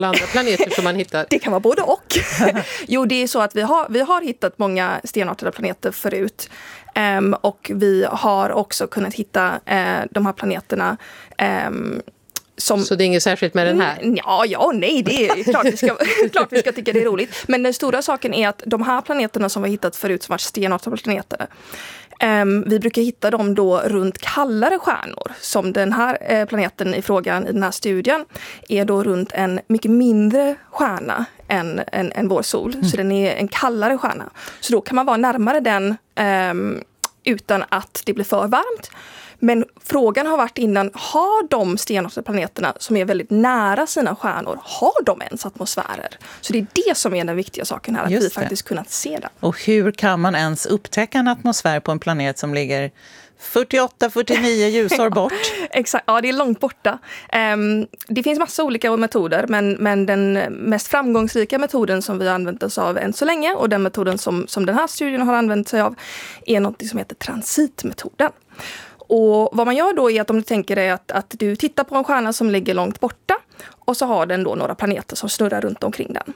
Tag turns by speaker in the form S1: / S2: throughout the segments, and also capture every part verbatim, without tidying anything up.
S1: andra planeter som man hittar?
S2: Det kan vara både och. Jo, det är så att vi har, vi har hittat många stenartade planeter förut. Um, och vi har också kunnat hitta uh, de här planeterna um, som...
S1: Så det är inget särskilt med den här?
S2: Mm, ja, ja, nej, det är klart vi, ska, klart vi ska tycka det är roligt. Men den stora saken är att de här planeterna som vi har hittat förut som var stenartade planeter, Um, vi brukar hitta dem då runt kallare stjärnor. Som den här uh, planeten i frågan i den här studien är då runt en mycket mindre stjärna än, än, än vår sol. Mm. Så den är en kallare stjärna. Så då kan man vara närmare den um, utan att det blir för varmt. Men frågan har varit innan, har de stenartade planeterna som är väldigt nära sina stjärnor, har de ens atmosfärer? Så det är det som är den viktiga saken här, att
S3: Just
S2: vi
S3: det.
S2: faktiskt kunnat se det.
S3: Och hur kan man ens upptäcka en atmosfär på en planet som ligger fyrtioåtta fyrtionio ljusår bort?
S2: Exakt, ja, det är långt borta. Um, det finns massa olika metoder, men, men den mest framgångsrika metoden som vi har använt oss av än så länge, och den metoden som, som den här studien har använt sig av, är något som heter transitmetoden. Och vad man gör då är att om du tänker dig att, att du tittar på en stjärna som ligger långt borta och så har den då några planeter som snurrar runt omkring den.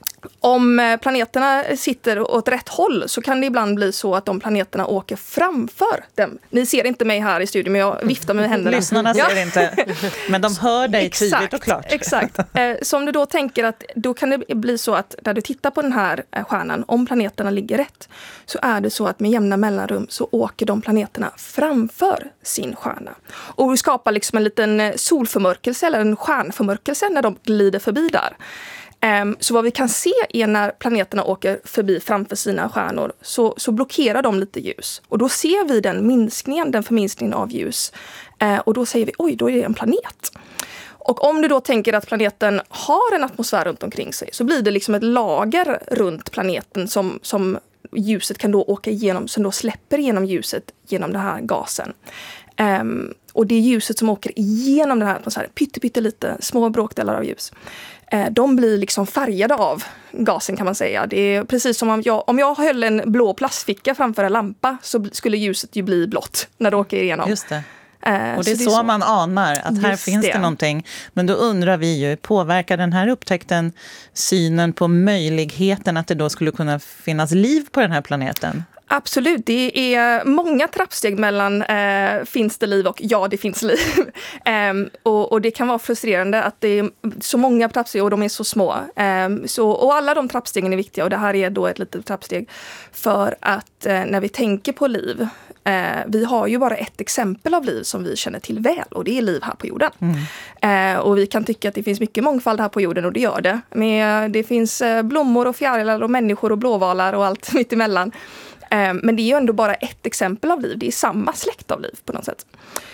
S2: Om planeterna sitter åt rätt håll så kan det ibland bli så att de planeterna åker framför dem. Ni ser inte mig här i studion, men jag viftar med händerna.
S3: Lyssnarna ser ja. inte, men de hör dig
S2: exakt,
S3: tydligt och klart.
S2: Exakt. Så om du då tänker att då kan det bli så att när du tittar på den här stjärnan, om planeterna ligger rätt, så är det så att med jämna mellanrum så åker de planeterna framför sin stjärna. Och vi skapar liksom en liten solförmörkelse eller en stjärnförmörkelse när de glider förbi där. Um, så vad vi kan se är när planeterna åker förbi framför sina stjärnor så, så blockerar de lite ljus. Och då ser vi den minskningen, den förminskningen av ljus. Uh, och då säger vi, oj, då är det en planet. Och om du då tänker att planeten har en atmosfär runt omkring sig så blir det liksom ett lager runt planeten som, som ljuset kan då åka igenom, som då släpper igenom ljuset genom den här gasen. Um, och det ljuset som åker igenom den här atmosfären, pytte, pytte lite, små bråkdelar av ljus, de blir liksom färgade av gasen kan man säga. Det är precis som om jag, om jag höll en blå plastficka framför en lampa så skulle ljuset ju bli blått när det åker igenom.
S3: Just det.
S2: Eh,
S3: och det är så, så, så man anar att här finns det. det någonting. Men då undrar vi ju, påverkar den här upptäckten synen på möjligheten att det då skulle kunna finnas liv på den här planeten?
S2: Absolut, det är många trappsteg mellan eh, finns det liv och ja, det finns liv. um, och, och det kan vara frustrerande att det är så många trappsteg och de är så små. Um, så, och alla de trappstegen är viktiga och det här är då ett litet trappsteg för att eh, när vi tänker på liv, eh, vi har ju bara ett exempel av liv som vi känner till väl och det är liv här på jorden. Mm. Uh, och vi kan tycka att det finns mycket mångfald här på jorden och det gör det. Men det finns uh, blommor och fjärilar och människor och blåvalar och allt mitt emellan. Men det är ju ändå bara ett exempel av liv. Det är samma släkt av liv på något sätt.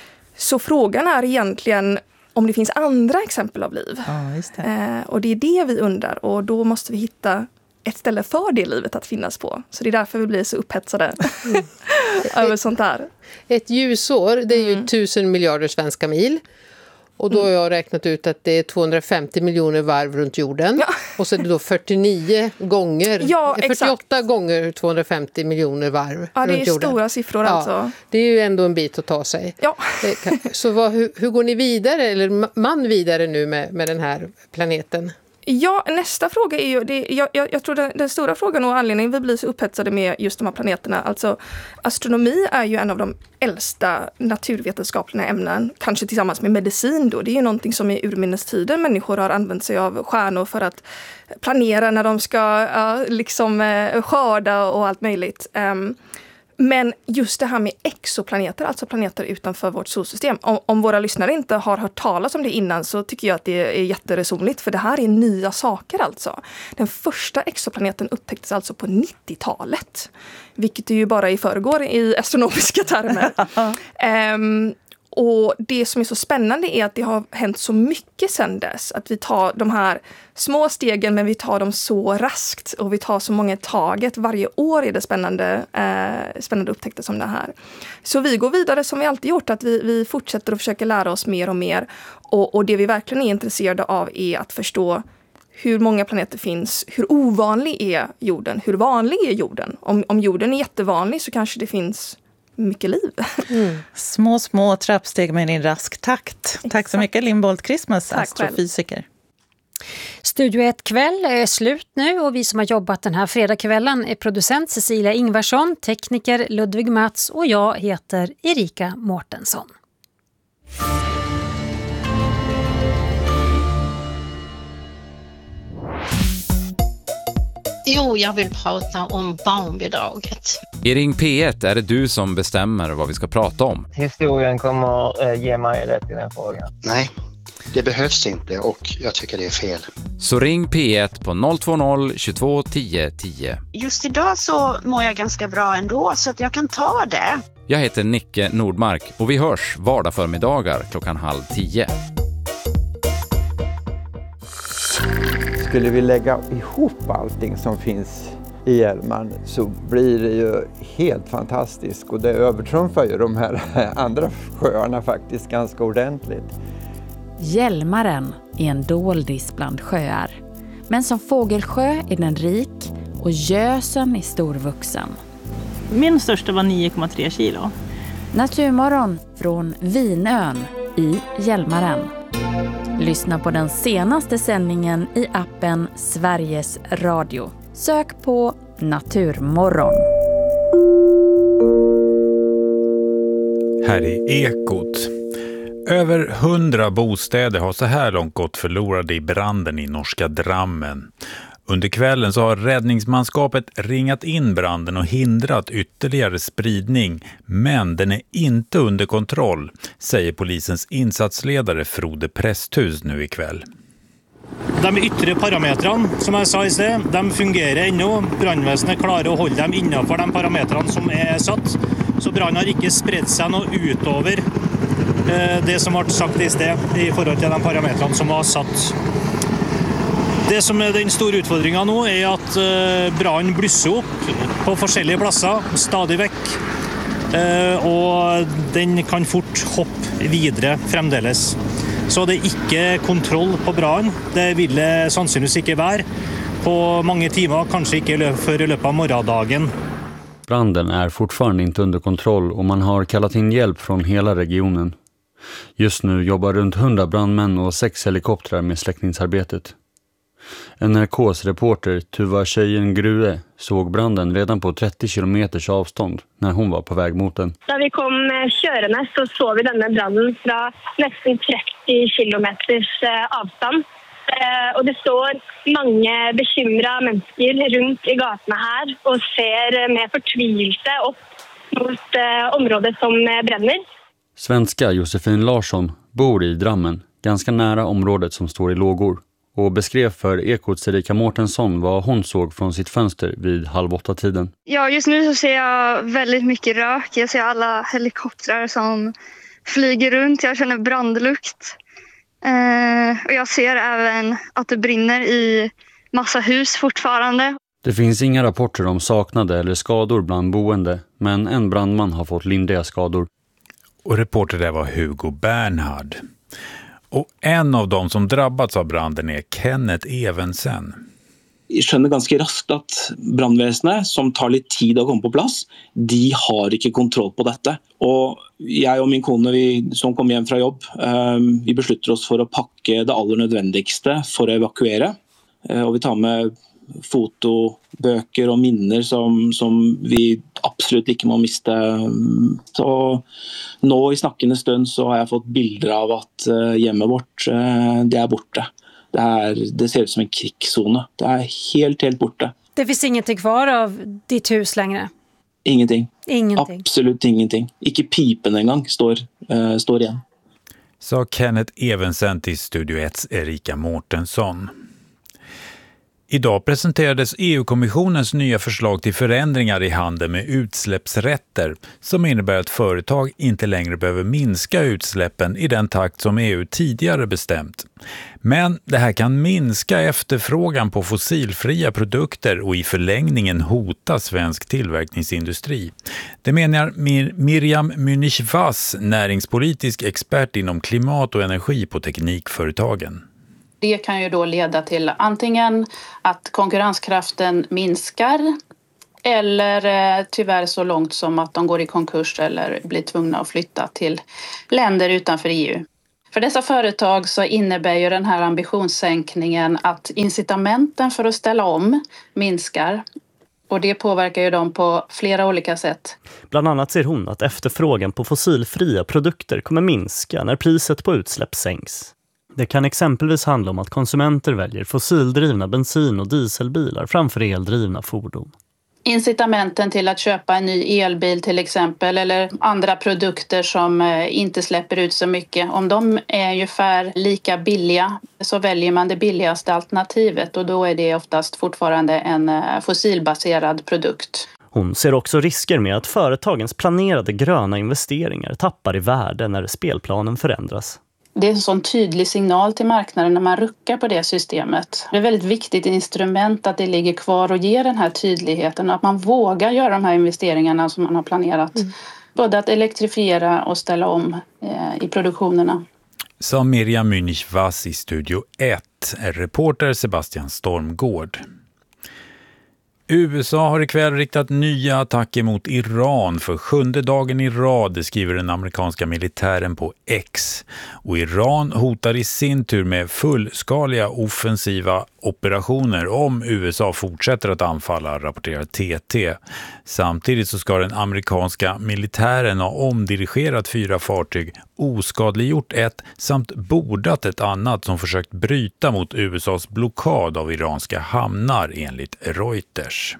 S2: Så frågan är egentligen om det finns andra exempel av liv.
S3: Ja, just det.
S2: Och det är det vi undrar. Och då måste vi hitta ett ställe för det livet att finnas på. Så det är därför vi blir så upphetsade mm. över sånt här.
S1: Ett ljusår, det är ju mm. tusen miljarder svenska mil. Och då har jag räknat ut att det är tvåhundrafemtio miljoner varv runt jorden. Ja. Och så är det då fyrtionio gånger,
S2: ja,
S1: fyrtioåtta
S2: exakt.
S1: gånger tvåhundrafemtio miljoner varv
S2: ja,
S1: runt jorden.
S2: Ja, det är stora siffror alltså.
S1: Ja, det är ju ändå en bit att ta sig.
S2: Ja.
S1: Så vad, hur, hur går ni vidare, eller man vidare nu med, med den här planeten?
S2: Ja, nästa fråga är ju, det, jag, jag, jag tror den, den stora frågan och anledningen vi blir så upphetsade med just de här planeterna, alltså astronomi är ju en av de äldsta naturvetenskapliga ämnen, kanske tillsammans med medicin då. Det är ju någonting som i urminnes tider människor har använt sig av stjärnor för att planera när de ska ja, liksom skörda och allt möjligt. Um, Men just det här med exoplaneter, alltså planeter utanför vårt solsystem. Om, om våra lyssnare inte har hört talas om det innan så tycker jag att det är jätteresonligt. För det här är nya saker alltså. Den första exoplaneten upptäcktes alltså på nittiotalet. Vilket är ju bara i förrgår i astronomiska termer. um, Och det som är så spännande är att det har hänt så mycket sedan dess. Att vi tar de här små stegen men vi tar dem så raskt. Och vi tar så många taget. Varje år är det spännande, eh, spännande upptäckter som det här. Så vi går vidare som vi alltid gjort. Att vi, vi fortsätter att försöka lära oss mer och mer. Och, och det vi verkligen är intresserade av är att förstå hur många planeter finns. Hur ovanlig är jorden? Hur vanlig är jorden? Om, om jorden är jättevanlig så kanske det finns mycket liv. Mm.
S3: Små, små trappsteg men i rask takt. Exakt. Tack så mycket, Linn Bolt Christmas,
S2: Tack
S3: astrofysiker. Själv.
S4: Studio ett kväll är slut nu och vi som har jobbat den här fredagskvällen är producent Cecilia Ingvarsson, tekniker Ludvig Mats och jag heter Erika Mårtensson.
S5: Jo, jag vill prata om barnbidraget.
S6: I Ring P ett är det du som bestämmer vad vi ska prata om.
S7: Historien kommer eh, ge mig rätt i den frågan.
S8: Nej, det behövs inte och jag tycker det är fel.
S6: Så ring P ett på noll två noll tjugotvå tio tio.
S5: Just idag så mår jag ganska bra ändå så att jag kan ta det.
S6: Jag heter Nicke Nordmark och vi hörs vardag förmiddagar klockan halv tio.
S9: Skulle vi lägga ihop allting som finns i Hjälmaren så blir det ju helt fantastiskt och det övertrumfar ju de här andra sjöarna faktiskt ganska ordentligt.
S10: Hjälmaren är en doldis bland sjöar, men som fågelsjö är den rik och Gösen är storvuxen.
S11: Min största var nio komma tre kilo.
S10: Naturmorgon från Vinön i Hjälmaren. Lyssna på den senaste sändningen i appen Sveriges Radio. Sök på Naturmorgon.
S12: Här är Ekot. Över hundra bostäder har så här långt gått förlorade i branden i norska Drammen. Under kvällen så har räddningsmanskapet ringat in branden och hindrat ytterligare spridning. Men den är inte under kontroll, säger polisens insatsledare Frode Presthus nu ikväll.
S13: De yttre parametrarna, som jag sa i sted, de fungerar ännu. Brandväsendet klarar att hålla dem innanför de parametrarna som är satt. Så branden har inte spritt sig något utöver det som har sagt i sted i förhållande till de parametrarna som har satt. Det som är den stora utfordringen nu är att uh, branden blusser upp på olika platser stadigt väck. Uh, och den kan fort hoppa vidare framdeles. Så det är inte kontroll på branden. Det vill det sannolikt inte vara på många timmar, kanske inte för i löpet av morgondagen.
S14: Branden är fortfarande inte under kontroll och man har kallat in hjälp från hela regionen. Just nu jobbar runt hundra brandmän och sex helikoptrar med släckningsarbetet. N R K:s reporter Tuva Tjejen Grue såg branden redan på trettio kilometers avstånd när hon var på väg mot den.
S15: När vi kom körande så såg vi denna branden från nästan trettio kilometers avstånd. Och det står många bekymrade människor runt i gatorna här och ser med förtvivelse upp mot området som bränner.
S14: Svenska Josefin Larsson bor i Drammen, ganska nära området som står i lågor. Och beskrev för Ekots Erika Mårtensson vad hon såg från sitt fönster vid halv åtta tiden.
S16: Ja, just nu så ser jag väldigt mycket rök. Jag ser alla helikoptrar som flyger runt. Jag känner brandlukt. Eh, och jag ser även att det brinner i massa hus fortfarande.
S14: Det finns inga rapporter om saknade eller skador bland boende, men en brandman har fått lindriga skador.
S12: Och reporter där var Hugo Bernhard. Och en av dem som drabbats av branden är Kenneth Evensen.
S17: Jag skjønner ganska raskt att brandväsendet, som tar lite tid att komma på plats, de har inte kontroll på detta. Och jag och min kone, vi, som kom hem från jobb, um, vi beslutar oss för att packa det allra nödvändigaste för att evakuera. Uh, och vi tar med fotoböcker och minnen som, som vi absolut inte må mista. Så nu i snackande stund så har jag fått bilder av att uh, hemmet vårt, uh, det är borta. Det, är, det ser ut som en krigszon. Det är helt, helt borta.
S4: Det finns ingenting kvar av ditt hus längre?
S17: Ingenting.
S4: Ingenting.
S17: Absolut ingenting. Inte pipen en gång står, uh, står igen.
S12: Sa Kenneth Evensen till Studio ett Erika Mårtensson. Idag presenterades E U-kommissionens nya förslag till förändringar i handeln med utsläppsrätter som innebär att företag inte längre behöver minska utsläppen i den takt som E U tidigare bestämt. Men det här kan minska efterfrågan på fossilfria produkter och i förlängningen hota svensk tillverkningsindustri. Det menar Mir- Miriam Münich-Vass, näringspolitisk expert inom klimat och energi på teknikföretagen.
S18: Det kan ju då leda till antingen att konkurrenskraften minskar eller eh, tyvärr så långt som att de går i konkurs eller blir tvungna att flytta till länder utanför E U. För dessa företag så innebär ju den här ambitionssänkningen att incitamenten för att ställa om minskar. Och det påverkar ju dem på flera olika sätt.
S19: Bland annat ser hon att efterfrågan på fossilfria produkter kommer minska när priset på utsläpp sänks. Det kan exempelvis handla om att konsumenter väljer fossildrivna bensin- och dieselbilar framför eldrivna fordon.
S18: Incitamenten till att köpa en ny elbil till exempel eller andra produkter som inte släpper ut så mycket. Om de är ungefär lika billiga så väljer man det billigaste alternativet och då är det oftast fortfarande en fossilbaserad produkt.
S19: Hon ser också risker med att företagens planerade gröna investeringar tappar i värde när spelplanen förändras.
S18: Det är en sån tydlig signal till marknaden när man ruckar på det systemet. Det är ett väldigt viktigt instrument att det ligger kvar och ger den här tydligheten och att man vågar göra de här investeringarna som man har planerat. Mm. Både att elektrifiera och ställa om eh, i produktionerna.
S12: Sa Miriam Münich-Vass i Studio ett, reporter Sebastian Stormgård. U S A har ikväll riktat nya attacker mot Iran för sjunde dagen i rad, det skriver den amerikanska militären på X. Och Iran hotar i sin tur med fullskaliga offensiva operationer om U S A fortsätter att anfalla, rapporterar T T. Samtidigt så ska den amerikanska militären ha omdirigerat fyra fartyg, oskadliggjort ett samt bordat ett annat som försökt bryta mot U S As blockad av iranska hamnar enligt Reuters.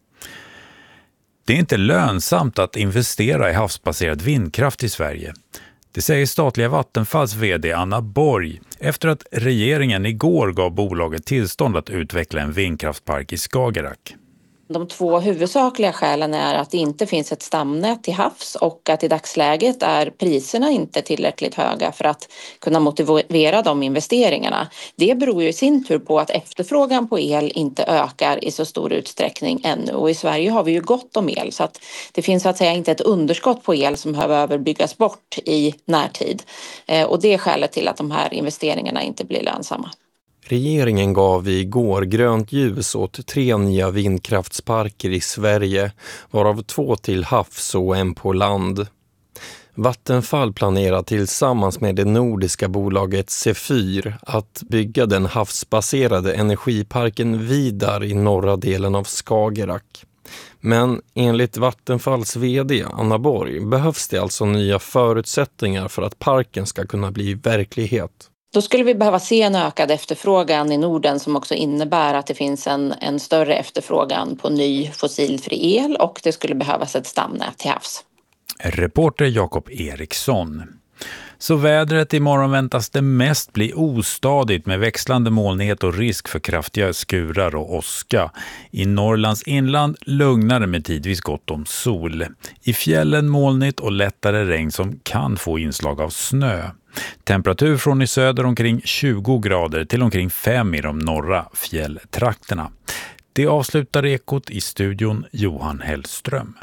S12: Det är inte lönsamt att investera i havsbaserad vindkraft i Sverige. Det säger statliga Vattenfalls vd Anna Borg efter att regeringen igår gav bolaget tillstånd att utveckla en vindkraftpark i Skagerrak.
S20: De två huvudsakliga skälen är att det inte finns ett stamnät till havs och att i dagsläget är priserna inte tillräckligt höga för att kunna motivera de investeringarna. Det beror ju i sin tur på att efterfrågan på el inte ökar i så stor utsträckning ännu. Och i Sverige har vi ju gott om el så att det finns så att säga inte ett underskott på el som behöver byggas bort i närtid. Och det är skälet till att de här investeringarna inte blir lönsamma.
S21: Regeringen gav igår grönt ljus åt tre nya vindkraftsparker i Sverige, varav två till havs och en på land. Vattenfall planerar tillsammans med det nordiska bolaget Zephyr att bygga den havsbaserade energiparken Vidar i norra delen av Skagerrak. Men enligt Vattenfalls vd Anna Borg behövs det alltså nya förutsättningar för att parken ska kunna bli verklighet.
S20: Då skulle vi behöva se en ökad efterfrågan i Norden som också innebär att det finns en, en större efterfrågan på ny fossilfri el och det skulle behövas ett stamnät till havs.
S12: Reporter Jakob Eriksson. Så vädret imorgon väntas det mest bli ostadigt med växlande molnighet och risk för kraftiga skurar och åska. I Norrlands inland lugnare med tidvis gott om sol. I fjällen molnigt och lättare regn som kan få inslag av snö. Temperatur från i söder omkring tjugo grader till omkring fem i de norra fjälltrakterna. Det avslutar Ekot i studion Johan Hellström.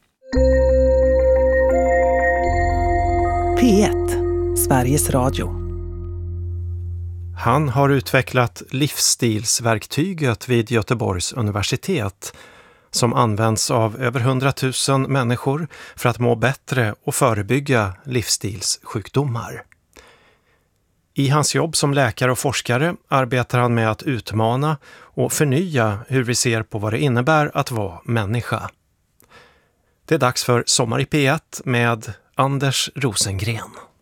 S22: P ett, Sveriges Radio.
S23: Han har utvecklat livsstilsverktyget vid Göteborgs universitet som används av över hundratusen människor för att må bättre och förebygga livsstilssjukdomar. I hans jobb som läkare och forskare arbetar han med att utmana och förnya hur vi ser på vad det innebär att vara människa. Det är dags för Sommar i P ett med Anders Rosengren.